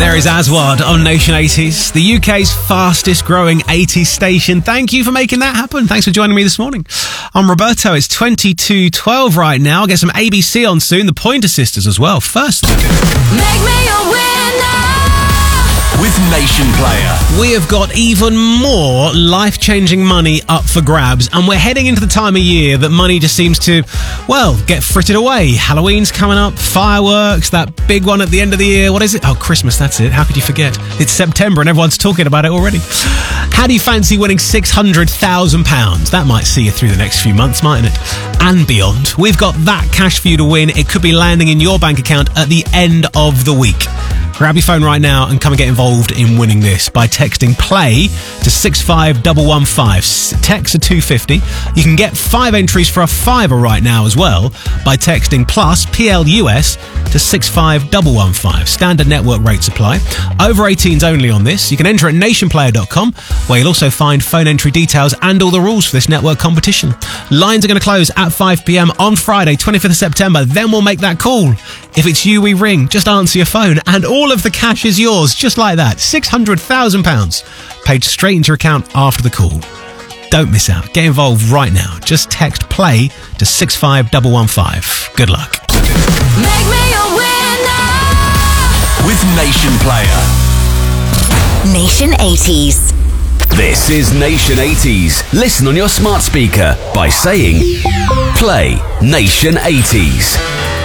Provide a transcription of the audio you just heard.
There is Aswad on Nation 80s, the UK's fastest growing 80s station. Thank you for making that happen. Thanks for joining me this morning. I'm Roberto. It's 22:12 right now. I'll get some ABC on soon. The Pointer Sisters as well. First, Make me a winner with Nation Player. we have got even more life-changing money up for grabs, and we're heading into the time of year that money just seems to, well, get frittered away. Halloween's coming up, fireworks, that big one at the end of the year. What is it? Oh, Christmas, that's it. How could you forget? It's September and everyone's talking about it already. How do you fancy winning £600,000? That might see you through the next few months, mightn't it? And beyond. We've got that cash for you to win. It could be landing in your bank account at the end of the week. Grab your phone right now and come and get involved in winning this by texting PLAY to 65115. Text are $2.50. You can get 5 entries for a £5 right now as well by texting plus PLUS to 65115. Standard network rates apply. Over 18s only on this. You can enter at nationplayer.com, where you'll also find phone entry details and all the rules for this network competition. Lines are going to close at 5 p.m. on Friday, 25th of September. Then we'll make that call. If it's you we ring, just answer your phone and all of the cash is yours, just like that. £600,000 paid straight into your account after the call. Don't miss out. Get involved right now. Just text PLAY to 65115. Good luck. Make me a winner With Nation Player. Nation 80s. This is Nation 80s. Listen on your smart speaker by saying Play Nation 80s.